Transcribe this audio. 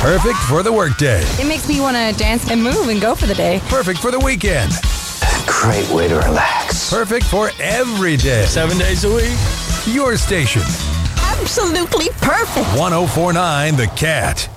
Perfect for the workday. It makes me want to dance and move and go for the day. Perfect for the weekend. Great way to relax. Perfect for every day. 7 days a week. Your station. Absolutely perfect. 1049 The Cat.